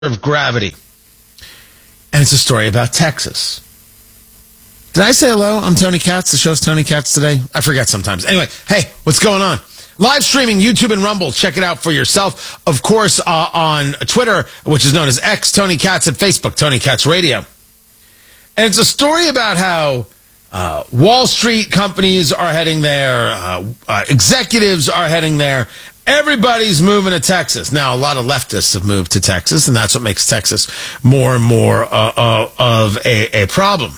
of gravity. And it's a story about Texas. Did I say hello? I'm Tony Katz. The show's Tony Katz today. I forget sometimes. Anyway, hey, what's going on? Live streaming, YouTube and Rumble. Check it out for yourself. Of course, on Twitter, which is known as X, Tony Katz, and Facebook, Tony Katz Radio. And it's a story about how Wall Street companies are heading there, executives are heading there. Everybody's moving to Texas. Now, a lot of leftists have moved to Texas, and that's what makes Texas more and more of a problem.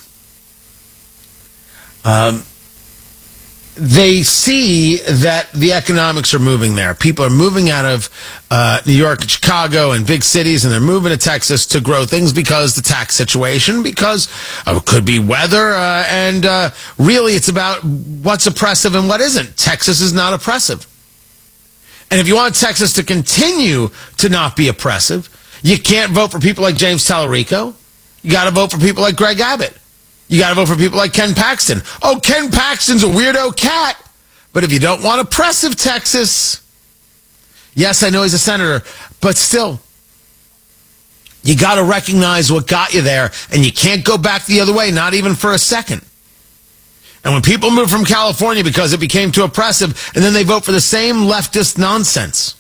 They see that the economics are moving there. People are moving out of New York and Chicago and big cities, and they're moving to Texas to grow things because the tax situation, because it could be weather, and really it's about what's oppressive and what isn't. Texas is not oppressive. And if you want Texas to continue to not be oppressive, you can't vote for people like James Tallarico. You got to vote for people like Greg Abbott. You got to vote for people like Ken Paxton. Oh, Ken Paxton's a weirdo cat. But if you don't want oppressive Texas, yes, I know he's a senator, but still, you got to recognize what got you there, and you can't go back the other way, not even for a second. And when people move from California because it became too oppressive, and then they vote for the same leftist nonsense.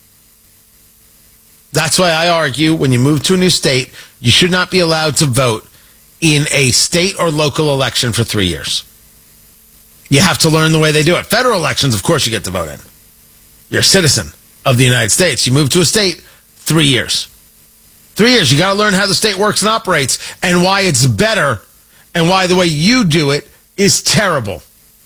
That's why I argue when you move to a new state, you should not be allowed to vote in a state or local election for 3 years. You have to learn the way they do it. Federal elections, of course, you get to vote in. You're a citizen of the United States. You move to a state, 3 years. 3 years, you got to learn how the state works and operates and why it's better and why the way you do it is terrible.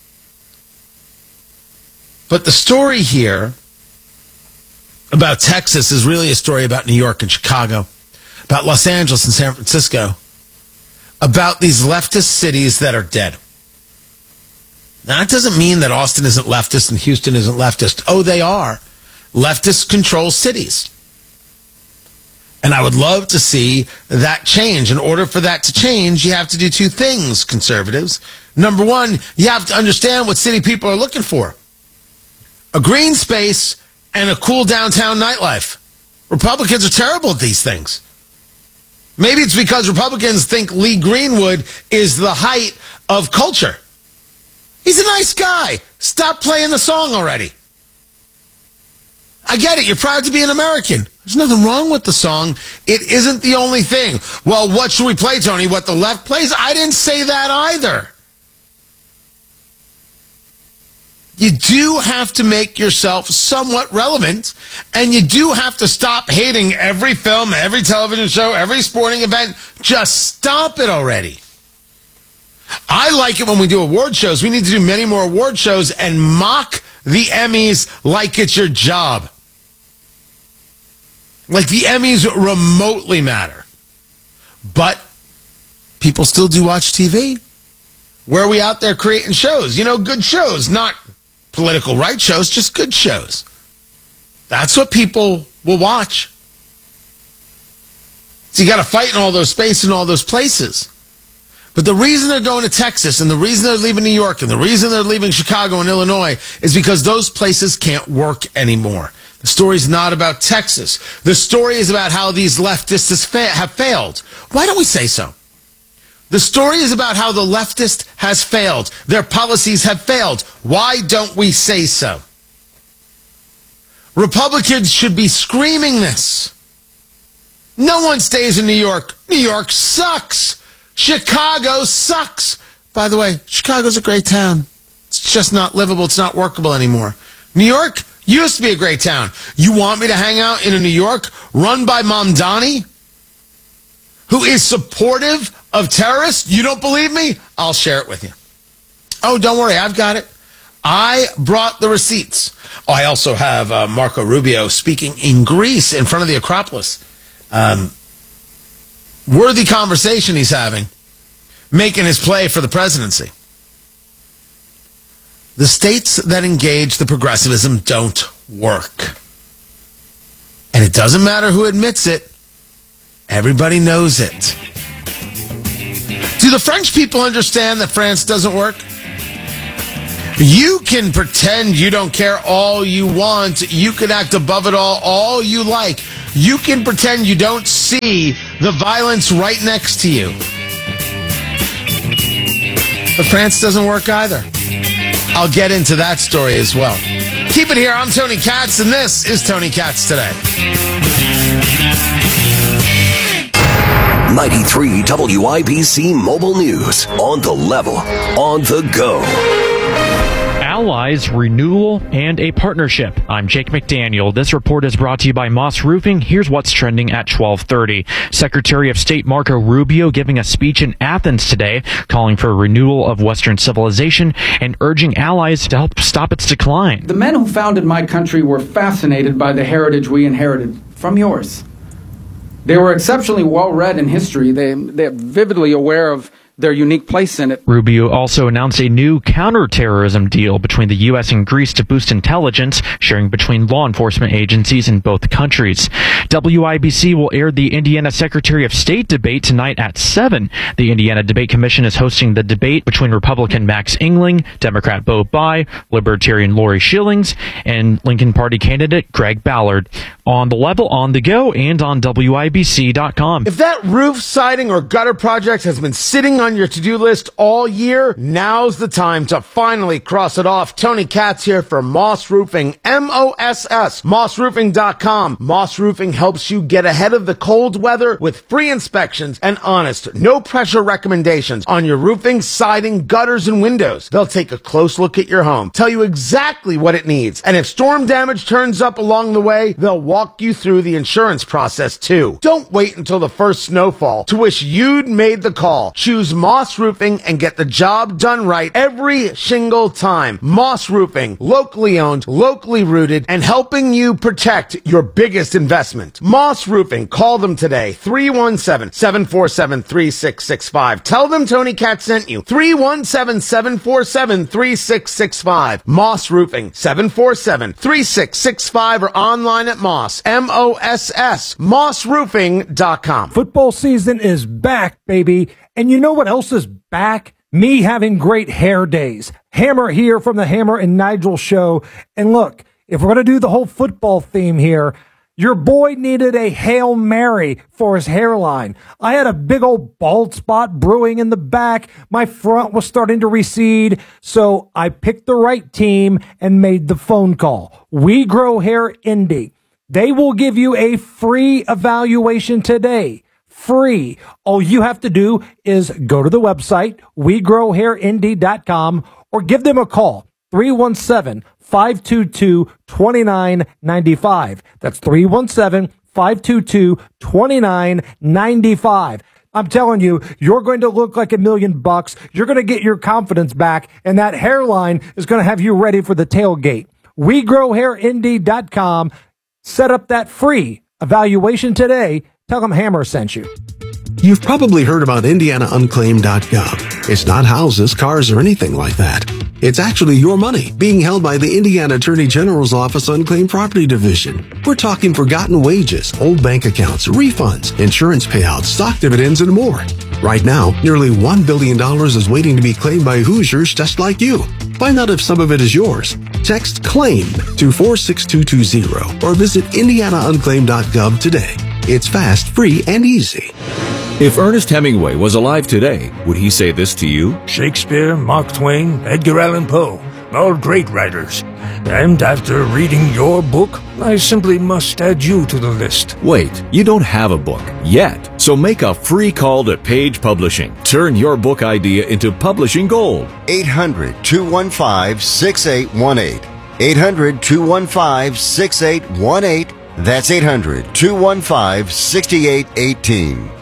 But the story here about Texas is really a story about New York and Chicago, about Los Angeles and San Francisco, about these leftist cities that are dead. Now, that doesn't mean that Austin isn't leftist and Houston isn't leftist. Oh, they are. Leftists control cities. And I would love to see that change. In order for that to change, you have to do two things, conservatives. Number one, you have to understand what city people are looking for. A green space and a cool downtown nightlife. Republicans are terrible at these things. Maybe it's because Republicans think Lee Greenwood is the height of culture. He's a nice guy. Stop playing the song already. I get it. You're proud to be an American. There's nothing wrong with the song. It isn't the only thing. Well, what should we play, Tony? What the left plays? I didn't say that either. You do have to make yourself somewhat relevant, and you do have to stop hating every film, every television show, every sporting event. Just stop it already. I like it when we do award shows. We need to do many more award shows and mock the Emmys like it's your job. Like the Emmys remotely matter. But people still do watch TV. Where are we out there creating shows? You know, good shows, not political right shows, just good shows. That's what people will watch. So you got to fight in all those spaces and all those places. But the reason they're going to Texas and the reason they're leaving New York and the reason they're leaving Chicago and Illinois is because those places can't work anymore. The story's not about Texas. The story is about how these leftists have failed. Why don't we say so? The story is about how the leftist has failed. Their policies have failed. Why don't we say so? Republicans should be screaming this. No one stays in New York. New York sucks. Chicago sucks. By the way, Chicago's a great town. It's just not livable. It's not workable anymore. New York used to be a great town. You want me to hang out in a New York run by Mamdani, who is supportive of terrorists? You don't believe me? I'll share it with you. Oh, don't worry. I've got it. I brought the receipts. Oh, I also have Marco Rubio speaking in Greece in front of the Acropolis. Worthy conversation he's having, making his play for the presidency. The states that engage the progressivism don't work. And it doesn't matter who admits it. Everybody knows it. Do the French people understand that France doesn't work? You can pretend you don't care all you want. You can act above it all you like. you can pretend you don't see the violence right next to you. But France doesn't work either. I'll get into that story as well. Keep it here. I'm Tony Katz, and this is Tony Katz Today. 93 WIBC Mobile News. On the level, on the go. Allies, renewal, and a partnership. I'm Jake McDaniel. This report is brought to you by Moss Roofing. Here's what's trending at 12:30. Secretary of State Marco Rubio giving a speech in Athens today, calling for a renewal of Western civilization and urging allies to help stop its decline. The men who founded my country were fascinated by the heritage we inherited from yours. They were exceptionally well-read in history. They're vividly aware of their unique place in it. Rubio also announced a new counterterrorism deal between the U.S. and Greece to boost intelligence sharing between law enforcement agencies in both countries. WIBC will air the Indiana Secretary of State debate tonight at 7. The Indiana Debate Commission is hosting the debate between Republican Max Engling, Democrat Bo Bai, Libertarian Lori Schillings, and Lincoln Party candidate Greg Ballard. On the level, on the go, and on WIBC.com. If that roof, siding, or gutter project has been sitting on your to-do list all year, now's the time to finally cross it off. Tony Katz here for Moss Roofing, M-O-S-S, mossroofing.com. Moss Roofing helps you get ahead of the cold weather with free inspections and honest, no-pressure recommendations on your roofing, siding, gutters, and windows. They'll take a close look at your home, tell you exactly what it needs, and if storm damage turns up along the way, they'll walk you through the insurance process too. Don't wait until the first snowfall to wish you'd made the call. Choose Moss Roofing and get the job done right every single time. Moss Roofing, locally owned, locally rooted, and helping you protect your biggest investment. Moss Roofing, call them today, 317-747-3665. Tell them Tony Katz sent you, 317-747-3665. Moss Roofing, 747-3665, or online at Moss, M-O-S-S, mossroofing.com. Football season is back, baby. And you know what else is back? Me having great hair days. Hammer here from the Hammer and Nigel show. And look, if we're going to do the whole football theme here, your boy needed a Hail Mary for his hairline. I had a big old bald spot brewing in the back. My front was starting to recede. So I picked the right team and made the phone call. We Grow Hair Indy. They will give you a free evaluation today. Free. All you have to do is go to the website, wegrowhairindy.com, or give them a call, 317-522-2995. That's 317-522-2995. I'm telling you, you're going to look like $1 million. You're going to get your confidence back, and that hairline is going to have you ready for the tailgate. wegrowhairindy.com. Set up that free evaluation today. Tell them Hammer sent you. You've probably heard about IndianaUnclaimed.gov. It's not houses, cars, or anything like that. It's actually your money being held by the Indiana Attorney General's Office Unclaimed Property Division. We're talking forgotten wages, old bank accounts, refunds, insurance payouts, stock dividends, and more. Right now, nearly $1 billion is waiting to be claimed by Hoosiers just like you. Find out if some of it is yours. Text CLAIM to 46220 or visit IndianaUnclaimed.gov today. It's fast, free, and easy. If Ernest Hemingway was alive today, would he say this to you? Shakespeare, Mark Twain, Edgar Allan Poe, all great writers. And after reading your book, I simply must add you to the list. Wait, you don't have a book yet. So make a free call to Page Publishing. Turn your book idea into publishing gold. 800-215-6818. 800-215-6818. That's 800-215-6818.